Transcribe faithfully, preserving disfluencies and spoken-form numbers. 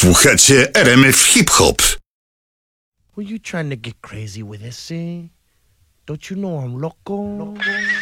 Słuchacie R M F Hip Hop. Were you trying to get crazy with this, eh? Don't you know I'm loco? loco.